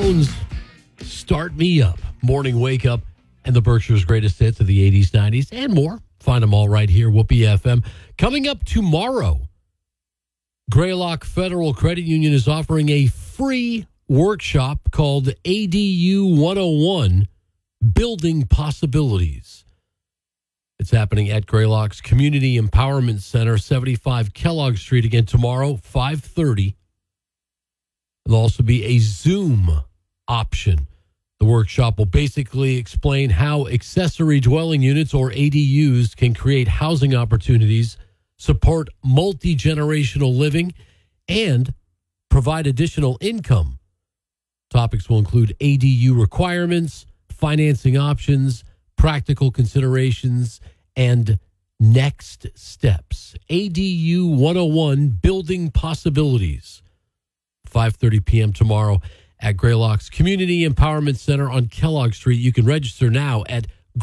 Stones, Start Me Up, Morning Wake Up, and the Berkshire's greatest hits of the 80s, 90s, and more. Find them all right here, Whoopee FM. Coming up tomorrow, Greylock Federal Credit Union is offering a free workshop called ADU 101, Building Possibilities. It's happening at Greylock's Community Empowerment Center, 75 Kellogg Street, again tomorrow, 5:30. There'll also be a Zoom option. The workshop will basically explain how accessory dwelling units, or ADUs, can create housing opportunities, support multi-generational living, and provide additional income. Topics will include ADU requirements, financing options, practical considerations, and next steps. ADU 101, Building Possibilities. 5:30 p.m. tomorrow at Greylock's Community Empowerment Center on Kellogg Street. You can register now at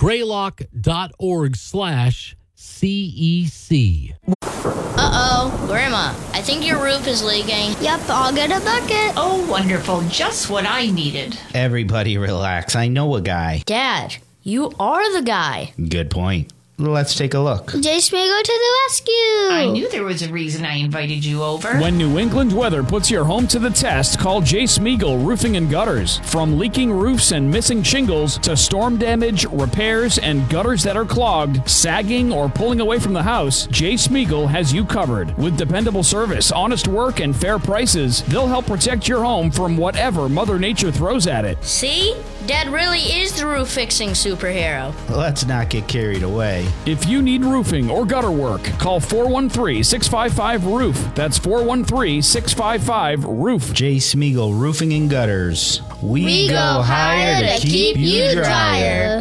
greylock.org/CEC. Uh-oh, Grandma, I think your roof is leaking. Yep, I'll get a bucket. Oh, wonderful. Just what I needed. Everybody relax. I know a guy. Dad, you are the guy. Good point. Let's take a look. Jay Smigo to the rescue. I knew there was a reason I invited you over. When New England weather puts your home to the test, call Jay Smeagol Roofing and Gutters. From leaking roofs and missing shingles to storm damage, repairs, and gutters that are clogged, sagging, or pulling away from the house, Jay Smeagol has you covered. With dependable service, honest work, and fair prices, they'll help protect your home from whatever Mother Nature throws at it. See? Dad really is the roof-fixing superhero. Let's not get carried away. If you need roofing or gutter work, call 413-655-ROOF. That's 413-655-ROOF. Jay Smeagol Roofing and Gutters. We go higher to keep you drier.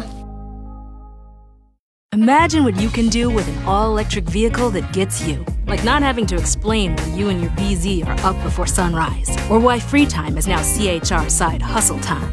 Imagine what you can do with an all-electric vehicle that gets you. Like not having to explain why you and your BZ are up before sunrise. Or why free time is now CHR side hustle time.